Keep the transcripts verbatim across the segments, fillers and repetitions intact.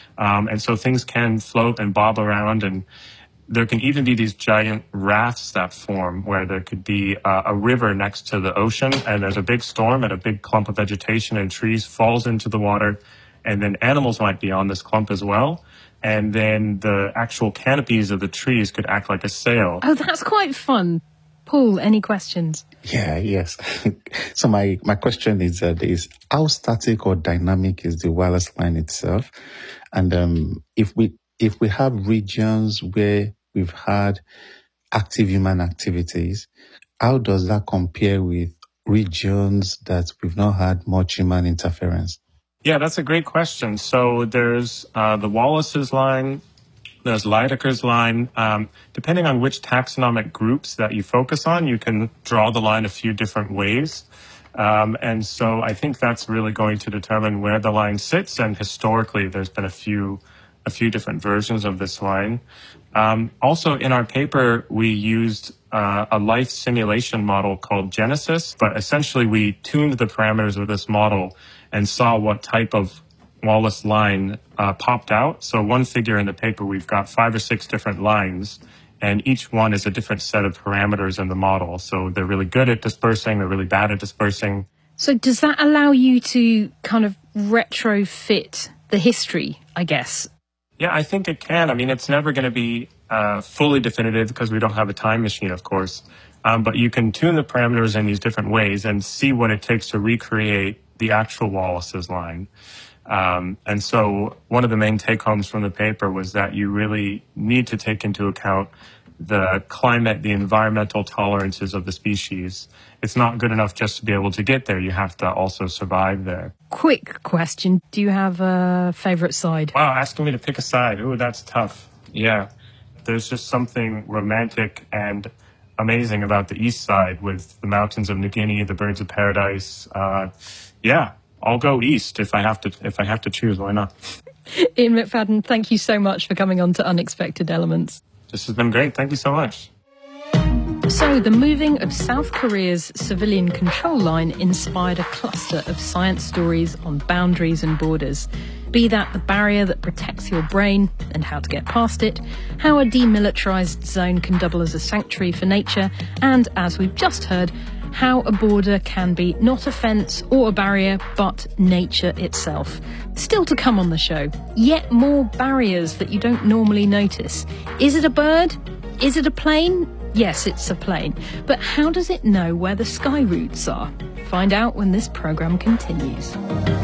Um, and so things can float and bob around, and there can even be these giant rafts that form where there could be uh, a river next to the ocean, and there's a big storm and a big clump of vegetation and trees falls into the water, and then animals might be on this clump as well. And then the actual canopies of the trees could act like a sail. Oh, that's quite fun. Paul, any questions? Yeah, yes. So my, my question is, uh, is how static or dynamic is the wireless line itself? And um, if we if we have regions where we've had active human activities, how does that compare with regions that we've not had much human interference? Yeah, that's a great question. So there's uh, the Wallace's line, there's Lydeker's line. Um, depending on which taxonomic groups that you focus on, you can draw the line a few different ways. Um, and so I think that's really going to determine where the line sits. And historically, there's been a few a few different versions of this line. Um, also, in our paper, we used uh, a life simulation model called Genesis, but essentially we tuned the parameters of this model and saw what type of Wallace line uh, popped out. So one figure in the paper, we've got five or six different lines, and each one is a different set of parameters in the model. So they're really good at dispersing, they're really bad at dispersing. So does that allow you to kind of retrofit the history, I guess? Yeah, I think it can. I mean, it's never going to be uh, fully definitive because we don't have a time machine, of course. Um, but you can tune the parameters in these different ways and see what it takes to recreate the actual Wallace's line. Um, and so one of the main take-homes from the paper was that you really need to take into account the climate, the environmental tolerances of the species. It's not good enough just to be able to get there. You have to also survive there. Quick question. Do you have a favourite side? Wow, asking me to pick a side. Ooh, that's tough. Yeah. There's just something romantic and amazing about the east side with the mountains of New Guinea, the birds of paradise. Uh, yeah, I'll go east if I have to. If I have to choose, why not? Ian McFadden, thank you so much for coming on to Unexpected Elements. This has been great. Thank you so much. So, the moving of South Korea's civilian control line inspired a cluster of science stories on boundaries and borders. Be that the barrier that protects your brain and how to get past it, how a demilitarised zone can double as a sanctuary for nature, and, as we've just heard, how a border can be not a fence or a barrier, but nature itself. Still to come on the show, yet more barriers that you don't normally notice. Is it a bird? Is it a plane? Yes, it's a plane. But how does it know where the sky routes are? Find out when this programme continues.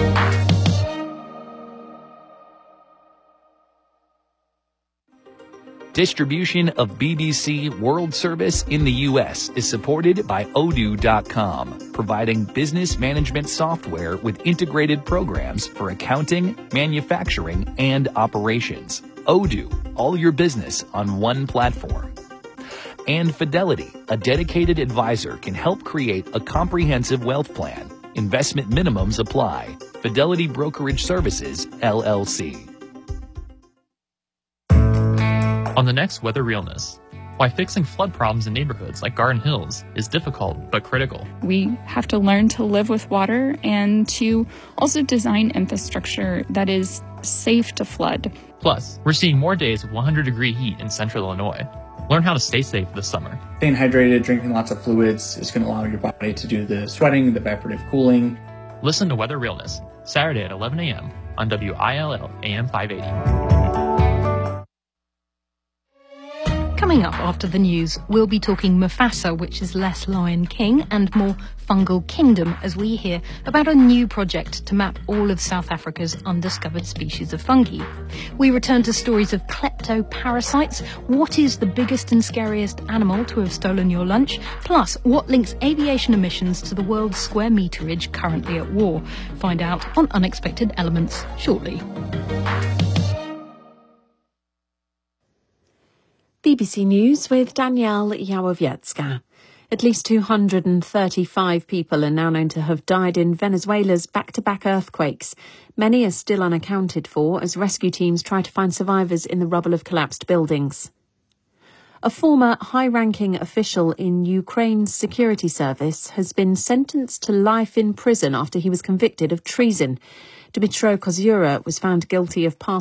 Distribution of B B C World Service in the U S is supported by Odoo dot com, providing business management software with integrated programs for accounting, manufacturing, and operations. Odoo, all your business on one platform. And Fidelity, a dedicated advisor, can help create a comprehensive wealth plan. Investment minimums apply. Fidelity Brokerage Services, L L C. On the next Weather Realness, why fixing flood problems in neighborhoods like Garden Hills is difficult but critical. We have to learn to live with water and to also design infrastructure that is safe to flood. Plus, we're seeing more days with one hundred degree heat in central Illinois. Learn how to stay safe this summer. Staying hydrated, drinking lots of fluids is going to allow your body to do the sweating, the evaporative cooling. Listen to Weather Realness, Saturday at eleven a.m. on W I L L A M five eighty. Coming up after the news, we'll be talking Mufasa, which is less Lion King and more Fungal Kingdom, as we hear about a new project to map all of South Africa's undiscovered species of fungi. We return to stories of kleptoparasites. What is the biggest and scariest animal to have stolen your lunch? Plus, what links aviation emissions to the world's square meterage currently at war? Find out on Unexpected Elements shortly. B B C News with Danielle Yawowiecka. At least two hundred thirty-five people are now known to have died in Venezuela's back-to-back earthquakes. Many are still unaccounted for as rescue teams try to find survivors in the rubble of collapsed buildings. A former high-ranking official in Ukraine's security service has been sentenced to life in prison after he was convicted of treason. Dmytro Kozura was found guilty of